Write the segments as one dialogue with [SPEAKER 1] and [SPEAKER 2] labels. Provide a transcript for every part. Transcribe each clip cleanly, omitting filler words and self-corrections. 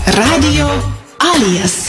[SPEAKER 1] Radio Alias.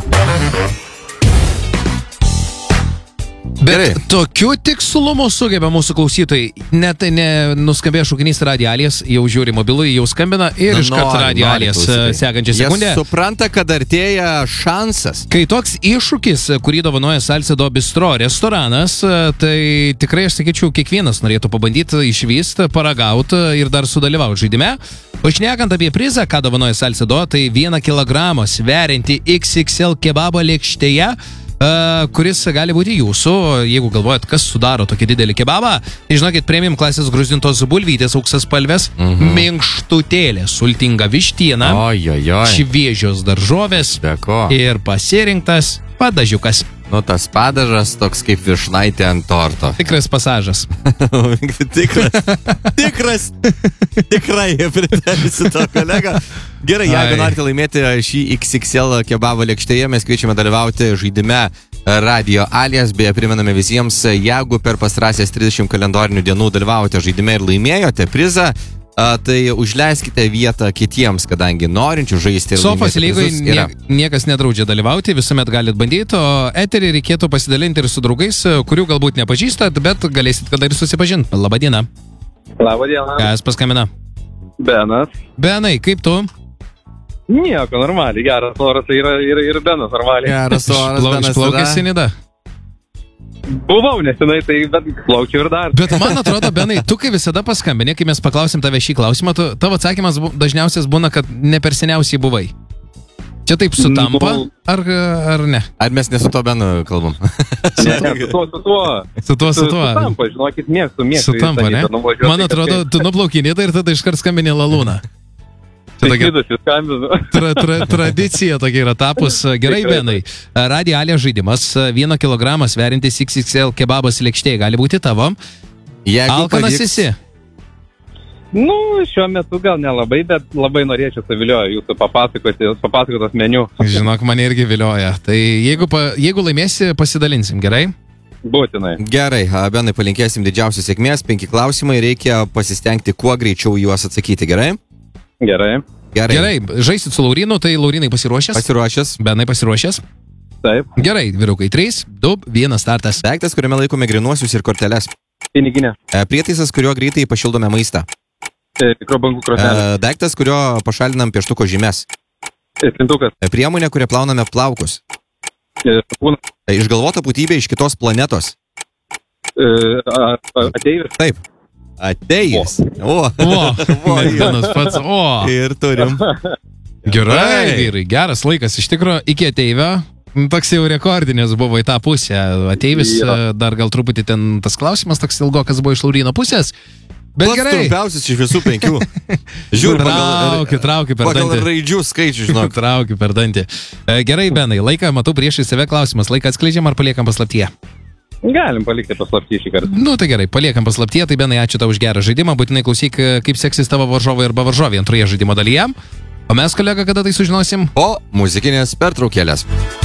[SPEAKER 2] Bet tokiu tikslumu sugeba mūsų klausytojai. Net nuskambėjo šūkinys Radio Alias, jau žiūri mobilų, jau skambina ir iškart Radio Alias sekančią sekundę.
[SPEAKER 3] Jie supranta, kad artėja šansas.
[SPEAKER 2] Kai toks iššūkis, kurį dovanoja Salcedo Bistro restoranas, tai tikrai aš sakyčiau, kiekvienas norėtų pabandyti išvysti, paragauti ir dar sudalyvauti žaidime. O šnekant apie prizą, ką dovanoja Salcedo, tai 1 kilogramą sverianti XXL kebabo lėkštėje, kuris gali būti jūsų, jeigu galvojat, kas sudaro tokį didelį kebabą. Tai žinokit, premium klasės gruzdintos bulvytės auksas spalvės, minkštutėlė, sultinga vištiena, šviežios daržovės ir pasirinktas padažiukas.
[SPEAKER 3] Nu, tas padažas toks kaip vyšnaitė ant torto.
[SPEAKER 2] Tikras pasažas.
[SPEAKER 3] Tikrai pritarsiu to, kolega. Gerai, jeigu norite laimėti šį XXL kebabo lėkštėje, mes kviečiame dalyvauti žaidime Radio Alias. Beje, primename visiems, jeigu per pastarąsias 30 kalendorinių dienų dalyvavote žaidime ir laimėjote prizą, tai užleiskite vietą kitiems, kadangi norinčių žaisti ir
[SPEAKER 2] Sofos
[SPEAKER 3] laimėti
[SPEAKER 2] lygoj
[SPEAKER 3] prizus yra.
[SPEAKER 2] Niekas nedraudžia dalyvauti, visuomet galit bandyti, o eterį reikėtų pasidalinti ir su draugais, kurių galbūt nepažįstat, bet galėsit kada ir susipažinti. Labadiena.
[SPEAKER 4] Labadiena.
[SPEAKER 2] Kas paskambina?
[SPEAKER 4] Benas.
[SPEAKER 2] Benai, kaip tu?
[SPEAKER 4] Nieko, normaliai, geras oras ir Benas normaliai.
[SPEAKER 3] Geras oras, Benas
[SPEAKER 2] Išplaukęs į Nidą?
[SPEAKER 4] Buvau nesenai, tai bet plaukiu ir dar.
[SPEAKER 2] Bet man atrodo, Benai, tu kai visada paskambini, kai mes paklausim tave šį klausimą, tavo atsakymas dažniausias būna, kad ne per seniausiai buvai. Čia taip sutampa, ar ne?
[SPEAKER 3] Ar mes ne su to Benu kalbam?
[SPEAKER 4] Ne, su tuo. Sutampa, žinokit, mėgstu.
[SPEAKER 2] Sutampa, ne? Man atrodo, tu nuplauki Nidą ir tada iškart skambini Lalūną. Tradicija tokia yra tapus. Gerai, Benai. Radio Alias žaidimas. 1 kilogramą sverintis XXL kebabas lėkštėje gali būti tavo. Alkanas esi?
[SPEAKER 4] Nu, šiuo metu gal nelabai, bet labai norėčiau savilioju jūsų papasakotas meniu.
[SPEAKER 2] Žinok, mane irgi vilioja. Tai jeigu laimėsi, pasidalinsim, gerai?
[SPEAKER 4] Būtinai.
[SPEAKER 3] Gerai, Benai, palinkėsim didžiausios sėkmės. 5 klausimai, reikia pasistengti kuo greičiau juos atsakyti, gerai?
[SPEAKER 4] Gerai,
[SPEAKER 2] žaisit su Laurinu, tai Laurinai pasiruošęs?
[SPEAKER 3] Pasiruošęs.
[SPEAKER 2] Benai pasiruošęs?
[SPEAKER 4] Taip.
[SPEAKER 2] Gerai, vyrukai, 3, 2, 1 startas.
[SPEAKER 3] Daiktas, kuriame laikome grynuosius ir korteles.
[SPEAKER 4] Piniginė.
[SPEAKER 3] Prietaisas, kuriuo greitai pašildome maistą.
[SPEAKER 4] Mikrobangų krosnelė.
[SPEAKER 3] Daiktas, kurio pašalinam pieštuko žymes.
[SPEAKER 4] Trintukas.
[SPEAKER 3] Priemonė, kuria plauname plaukus.
[SPEAKER 4] Sapūnas.
[SPEAKER 3] Išgalvota būtybė iš kitos planetos.
[SPEAKER 4] Ateivis.
[SPEAKER 3] Taip. Ateivis.
[SPEAKER 2] Benas pats,
[SPEAKER 3] Ir turim.
[SPEAKER 2] Gerai, vyrai, geras laikas. Iš tikrųjų, iki ateivio, toks jau rekordinis buvo į tą pusę. Ateivis, dar gal truputį ten tas klausimas toks ilgokas buvo iš Laurino pusės. Bet
[SPEAKER 3] pats
[SPEAKER 2] gerai.
[SPEAKER 3] Trumpiausias iš visų 5. Žiūrėk,
[SPEAKER 2] traukiu per dantį.
[SPEAKER 3] Pagal raidžių skaičių, žinok.
[SPEAKER 2] Traukiu per dantį. Gerai, Benai, laiką matau priešai save klausimas. Laiką atskleidžiam ar paliekam paslaptyje?
[SPEAKER 4] Galim palikti paslaptį šį kartą.
[SPEAKER 2] Nu tai gerai, paliekam paslaptyje. Tai Benai, ačiū tau už gerą žaidimą. Būtinai klausyk, kaip seksis tavo varžovai arba varžovai antroje žaidimo dalyje. O mes, kolega, kada tai sužinosim?
[SPEAKER 3] O muzikinės pertraukėlės.